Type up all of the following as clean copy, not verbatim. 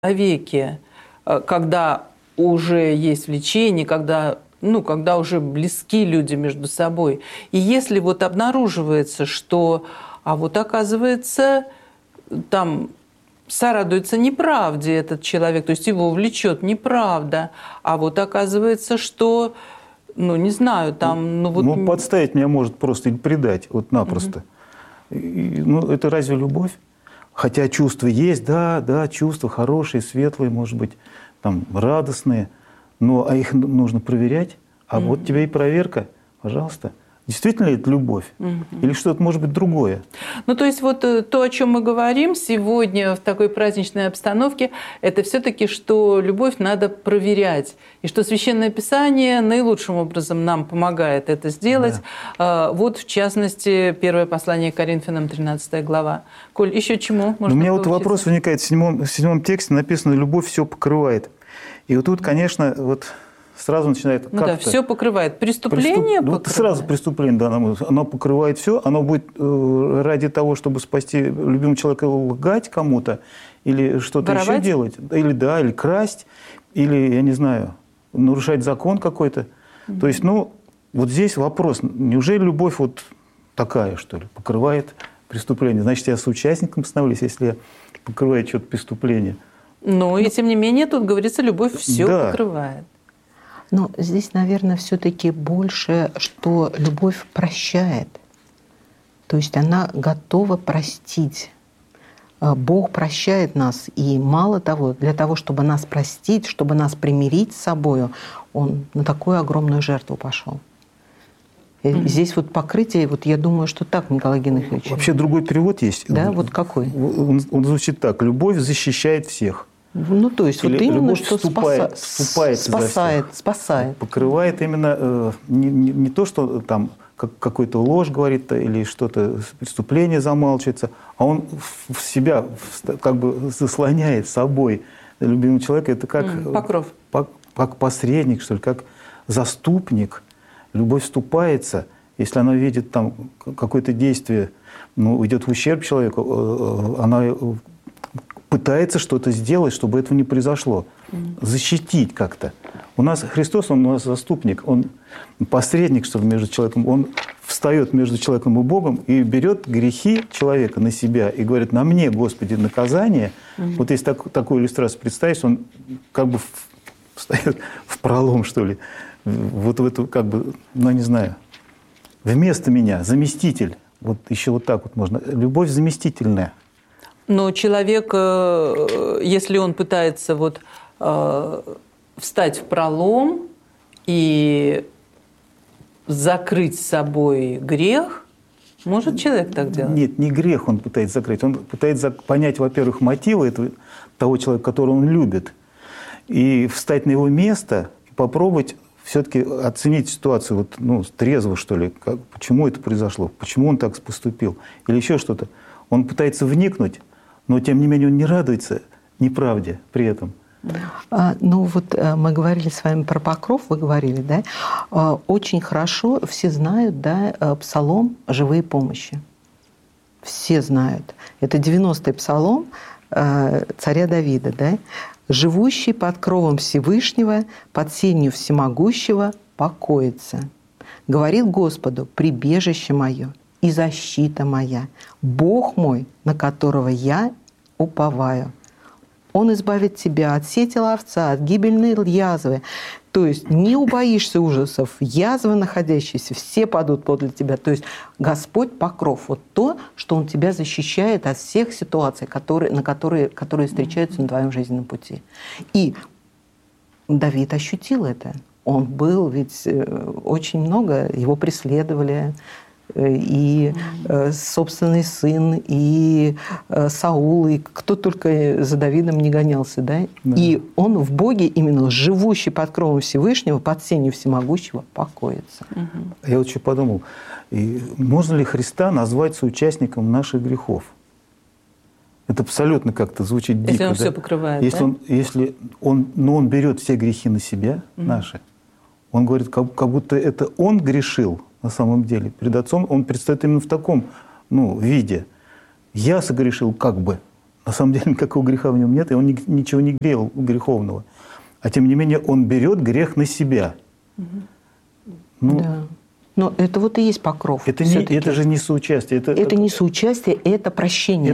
человеке, когда уже есть влечение, когда уже близки люди между собой. И если вот обнаруживается, что, оказывается, там сорадуется неправде этот человек, то есть его влечет неправда, оказывается, что, не знаю, там... подставить меня может просто или предать, напросто. Это разве любовь? Хотя чувства есть, да, чувства хорошие, светлые, может быть, там, радостные, но их нужно проверять. Вот тебе и проверка, пожалуйста. Действительно ли это любовь? Или что-то может быть другое? То есть то, о чем мы говорим сегодня в такой праздничной обстановке, это все-таки, что любовь надо проверять. И что Священное Писание наилучшим образом нам помогает это сделать. Да. В частности, первое послание к Коринфянам, 13 глава. Коль, еще чему можно У меня поучиться? Вопрос возникает. В седьмом тексте написано «любовь все покрывает». И тут, конечно, сразу начинает как-то... все покрывает. Преступление покрывает. Сразу преступление, да, оно покрывает все. Оно будет ради того, чтобы спасти любимого человека, лгать кому-то или что-то еще делать. Или красть, или, я не знаю, нарушать закон какой-то. То есть, здесь вопрос. Неужели любовь такая, что ли, покрывает преступление? Значит, я соучастником становлюсь, если я покрываю что-то преступление. И тем не менее, тут говорится, любовь все покрывает. Но здесь, наверное, все-таки больше, что любовь прощает. То есть она готова простить. Бог прощает нас. И мало того, для того, чтобы нас простить, чтобы нас примирить с собой, Он на такую огромную жертву пошел. Здесь покрытие, я думаю, что так, Николай Геннадьевич. Вообще другой перевод есть. Да, какой? Он звучит так. Любовь защищает всех. То есть именно, что спасает. Покрывает именно не то, что там какую-то ложь говорит или что-то, преступление замалчивается, а он в себя как бы заслоняет собой любимого человека. Это как покров. Как посредник, что ли, как заступник. Любовь вступается, если она видит там какое-то действие, идет в ущерб человеку, она пытается что-то сделать, чтобы этого не произошло. Защитить как-то. У нас Христос, Он у нас заступник, Он посредник, что ли, между человеком. Он встает между человеком и Богом и берет грехи человека на себя и говорит: на мне, Господи, наказание. Если такую иллюстрацию представить, он как бы встает в пролом, что ли. В эту, как бы, не знаю, вместо меня, заместитель. Еще так можно. Любовь заместительная. Но человек, если он пытается встать в пролом и закрыть с собой грех, может человек так делать? Нет, не грех он пытается закрыть. Он пытается понять, во-первых, мотивы того человека, которого он любит, и встать на его место и попробовать все-таки оценить ситуацию трезво, что ли, почему это произошло, почему он так поступил, или еще что-то. Он пытается вникнуть, но, тем не менее, он не радуется неправде при этом. Мы говорили с вами про покров, вы говорили, да? Очень хорошо все знают, да, псалом «Живые помощи». Все знают. Это 90-й псалом царя Давида, да? «Живущий под кровом Всевышнего, под сенью Всемогущего покоится. Говорит Господу: прибежище мое и защита моя, Бог мой, на которого я уповаю. Он избавит тебя от сети ловца, от гибельной язвы». То есть не убоишься ужасов, язвы находящиеся, все падут подле тебя. То есть Господь покров, то, что Он тебя защищает от всех ситуаций, которые встречаются на твоем жизненном пути. И Давид ощутил это. Он был, ведь очень много, его преследовали, и собственный сын, и Саул, и кто только за Давидом не гонялся, да? И он в Боге, именно живущий под кровом Всевышнего, под сенью Всемогущего, покоится. Я еще подумал, можно ли Христа назвать соучастником наших грехов? Это абсолютно как-то звучит дико. Если он все покрывает, если он берет все грехи на себя, наши, он говорит, как будто это он грешил, на самом деле. Перед Отцом он предстает именно в таком виде. Я согрешил как бы, на самом деле никакого греха в нем нет, и он ничего не делал греховного. А тем не менее он берет грех на себя. Ну, да. Но это вот и есть покров. Это же не соучастие. Это не соучастие, это прощение.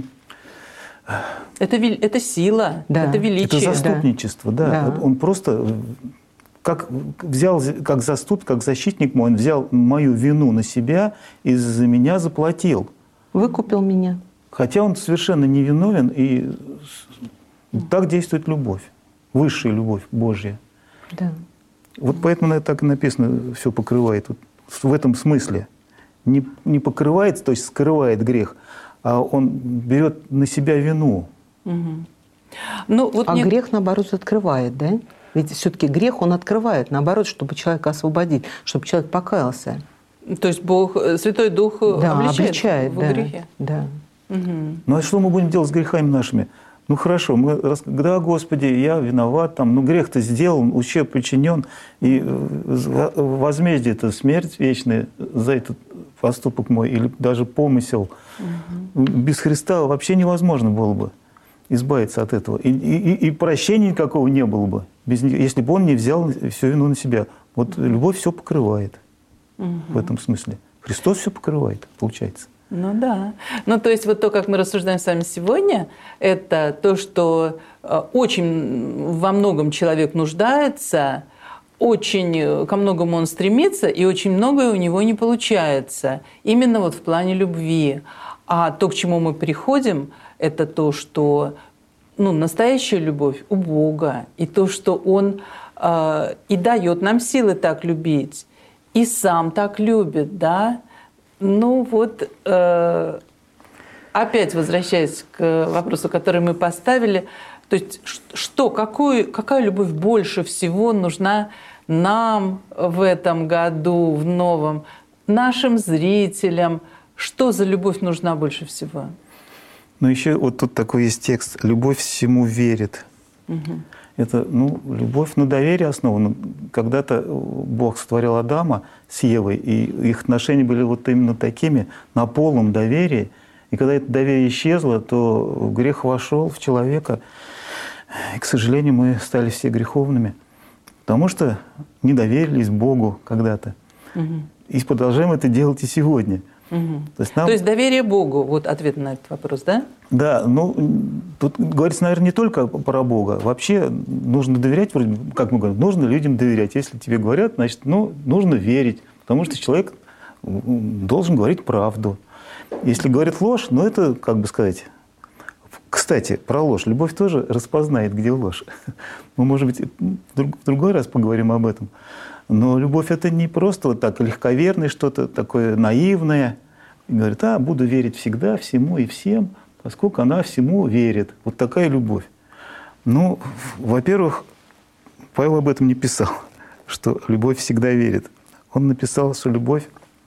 Это сила, да. Это величие. Это заступничество, да. Он просто взял как заступник, как защитник мой, он взял мою вину на себя и за меня заплатил. Выкупил меня. Хотя он совершенно невиновен, и так действует любовь. Высшая любовь Божья. Да. Вот поэтому так и написано, все покрывает. Вот в этом смысле. Не покрывает, то есть скрывает грех, а он берет на себя вину. Угу. Грех, наоборот, открывает, да? Ведь все-таки грех он открывает, наоборот, чтобы человека освободить, чтобы человек покаялся. То есть Бог, Святой Дух обличает в грехе? Да. Угу. Ну а что мы будем делать с грехами нашими? Ну хорошо, да, Господи, я виноват, грех-то сделан, ущерб причинен, и возмездие — это смерть вечная за этот поступок мой, или даже помысел. Угу. Без Христа вообще невозможно было бы избавиться от этого. И прощения никакого не было бы, если бы он не взял всю вину на себя. Вот любовь все покрывает в этом смысле. Христос все покрывает, получается. Ну да. То есть вот то, как мы рассуждаем с вами сегодня, это то, что очень во многом человек нуждается, очень ко многому он стремится, и очень многое у него не получается. Именно вот в плане любви. А то, к чему мы приходим, это то, что настоящая любовь у Бога, и то, что Он и дает нам силы так любить, и сам так любит, да. Опять возвращаясь к вопросу, который мы поставили, то есть какая любовь больше всего нужна нам в этом году, в новом, нашим зрителям? Что за любовь нужна больше всего? Еще вот тут такой есть текст: «Любовь всему верит». Угу. Это любовь на доверии основана. Когда-то Бог сотворил Адама с Евой, и их отношения были вот именно такими, на полном доверии. И когда это доверие исчезло, то грех вошел в человека. И, к сожалению, мы стали все греховными, потому что не доверились Богу когда-то. Угу. И продолжаем это делать и сегодня. Угу. То есть доверие Богу, вот ответ на этот вопрос, да? Да, тут говорится, наверное, не только про Бога. Вообще нужно доверять, вроде, как мы говорим, нужно людям доверять. Если тебе говорят, значит, нужно верить, потому что человек должен говорить правду. Если говорит ложь, это, как бы сказать... Кстати, про ложь. Любовь тоже распознает, где ложь. Мы, может быть, в другой раз поговорим об этом. Но любовь — это не просто вот так легковерное что-то такое наивное. И говорит, буду верить всегда, всему и всем, поскольку она всему верит. Вот такая любовь. Во-первых, Павел об этом не писал, что любовь всегда верит. Он написал, что любовь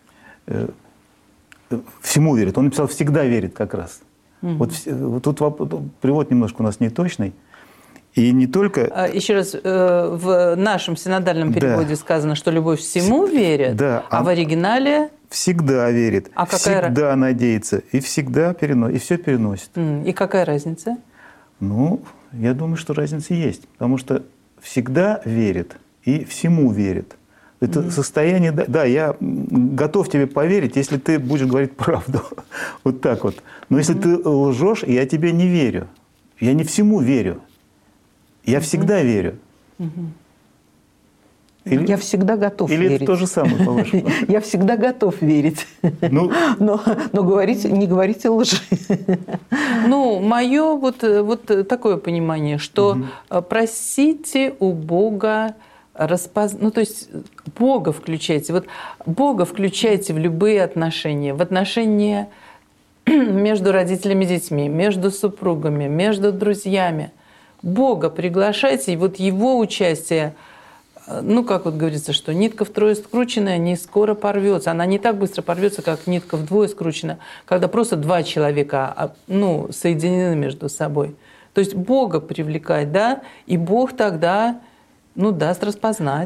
всему верит. Он написал «всегда верит» как раз. Вот тут перевод немножко у нас неточный. И не только... Еще раз, в нашем синодальном переводе сказано, что любовь всему верит, а в оригинале... Всегда верит, всегда надеется, и всегда переносит, и все переносит. И какая разница? Я думаю, что разница есть. Потому что всегда верит и всему верит. Это состояние... Да, я готов тебе поверить, если ты будешь говорить правду. Вот так вот. Но если ты лжешь, я тебе не верю. Я не всему верю. Я всегда верю. Я всегда готов верить. Или это то же самое, по-вашему? Я всегда готов верить. Но не говорите лжи. Мое вот такое понимание, что просите у Бога то есть Бога включайте. Вот Бога включайте в любые отношения. В отношения между родителями и детьми, между супругами, между друзьями. Бога приглашайте, и вот Его участие, как вот говорится, что нитка втрое скрученная не скоро порвется. Она не так быстро порвется, как нитка вдвое скручена, когда просто два человека соединены между собой. То есть Бога привлекать, да, и Бог тогда даст распознать.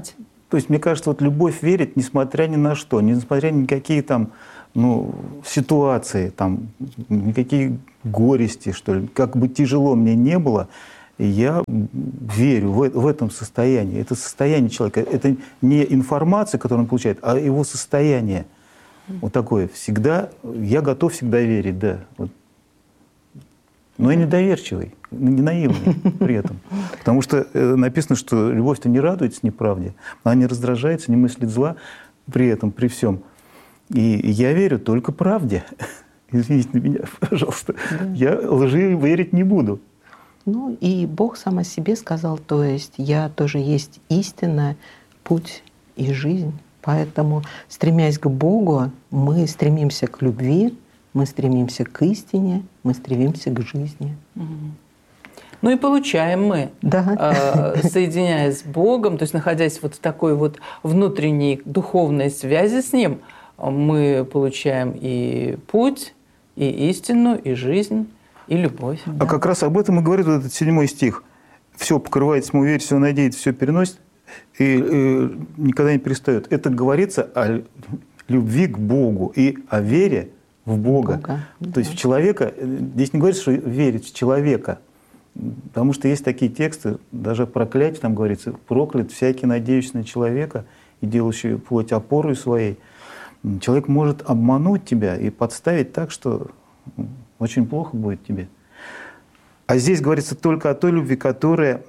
То есть, мне кажется, вот любовь верит, несмотря ни на что, несмотря ни на какие там ситуации, там, никакие горести, что ли. Как бы тяжело мне не было, я верю в этом состоянии. Это состояние человека. Это не информация, которую он получает, а его состояние. Вот такое. Всегда, я готов всегда верить, да. Вот. Но я недоверчивый, не наивный при этом. Потому что написано, что любовь-то не радуется неправде, она не раздражается, не мыслит зла при этом, при всем. И я верю только правде. Извините меня, пожалуйста. Да. Я лжи верить не буду. Ну и Бог сам о себе сказал, то есть я тоже есть истина, путь и жизнь. Поэтому, стремясь к Богу, мы стремимся к любви, мы стремимся к истине, мы стремимся к жизни. Ну и получаем мы, да. Соединяясь с Богом, то есть находясь вот в такой вот внутренней духовной связи с Ним, мы получаем и путь, и истину, и жизнь, и любовь. А как раз об этом и говорит вот этот 7 стих. «Все покрывает тьму, верь, все надеется, все переносит, и никогда не перестает». Это говорится о любви к Богу и о вере в Бога. Да. То есть в человека, здесь не говорится, что верить в человека, потому что есть такие тексты, даже проклятие там говорится, проклят всякий, надеющийся на человека и делающий плоть опорой своей. Человек может обмануть тебя и подставить так, что очень плохо будет тебе. А здесь говорится только о той любви, которая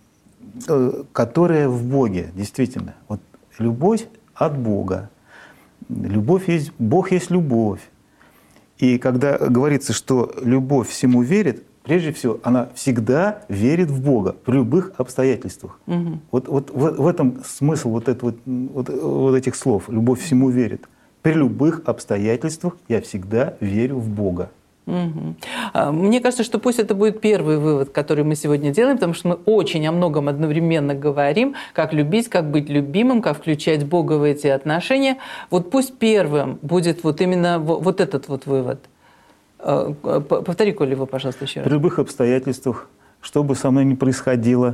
в Боге, действительно. Вот любовь от Бога. Любовь есть, Бог есть любовь. И когда говорится, что любовь всему верит, прежде всего, она всегда верит в Бога при любых обстоятельствах. Угу. Вот в этом смысл вот этих слов. Любовь всему верит. При любых обстоятельствах я всегда верю в Бога. Угу. Мне кажется, что пусть это будет первый вывод, который мы сегодня делаем, потому что мы очень о многом одновременно говорим, как любить, как быть любимым, как включать Бога в эти отношения. Вот пусть первым будет вот именно вот этот вот вывод. Повтори, Коля, его, пожалуйста, еще раз. При любых обстоятельствах, что бы со мной ни происходило,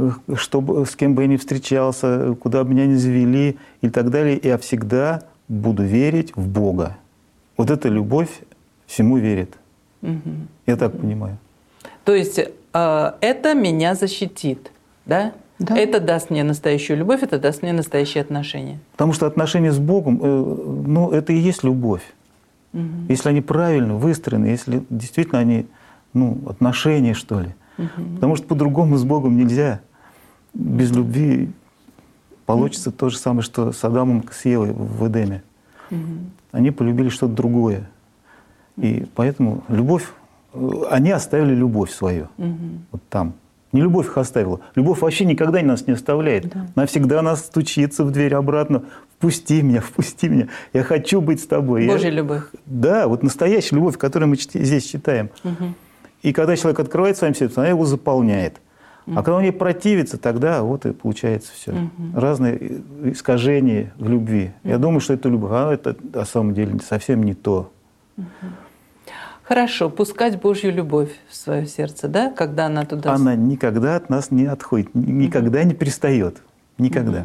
с кем бы я ни встречался, куда бы меня ни завели и так далее, я всегда буду верить в Бога. Вот эта любовь всему верит. Угу. Я так понимаю. То есть это меня защитит, да? Да? Это даст мне настоящую любовь, это даст мне настоящие отношения. Потому что отношения с Богом, это и есть любовь. Угу. Если они правильно выстроены, если действительно они, отношения, что ли. Угу. Потому что по-другому с Богом нельзя. Без любви получится то же самое, что с Адамом, с Евой в Эдеме. Угу. Они полюбили что-то другое. И поэтому любовь, они оставили любовь свою. Угу. Вот там. Не любовь их оставила. Любовь вообще никогда нас не оставляет. Да. Она всегда нас стучится в дверь обратно. Впусти меня, я хочу быть с тобой. Божья любовь. Да, вот настоящая любовь, которую мы здесь читаем. Угу. И когда человек открывает своим сердцем, она его заполняет. Угу. А когда он ей противится, тогда вот и получается все. Угу. Разные искажения в любви. Угу. Я думаю, что это любовь, а это на самом деле совсем не то. Угу. Хорошо, пускать Божью любовь в свое сердце, да, когда она туда... Она никогда от нас не отходит, никогда не перестает. Никогда.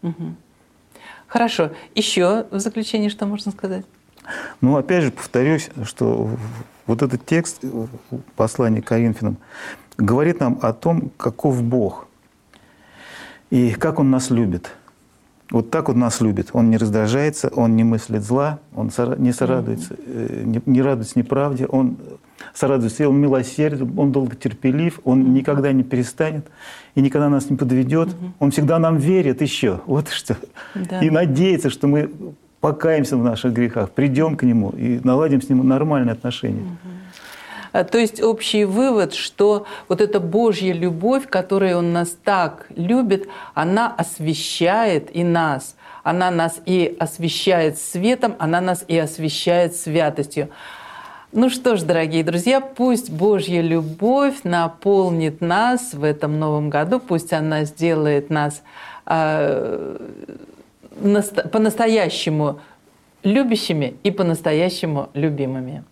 Хорошо. Еще в заключение что можно сказать? Опять же, повторюсь, что вот этот текст послания к Коринфянам говорит нам о том, каков Бог и как Он нас любит. Вот так Он нас любит. Он не раздражается, Он не мыслит зла, Он не сорадуется, не радуется неправде, Он сорадуется, Он милосерден, Он долготерпелив, Он никогда не перестанет и никогда нас не подведет. Он всегда нам верит еще. Вот что. Да. И надеется, что мы покаемся в наших грехах, придем к Нему и наладим с Ним нормальные отношения. То есть общий вывод, что вот эта Божья любовь, которой Он нас так любит, она освещает и нас. Она нас и освещает светом, она нас и освещает святостью. Ну что ж, дорогие друзья, пусть Божья любовь наполнит нас в этом новом году, пусть она сделает нас по-настоящему любящими и по-настоящему любимыми.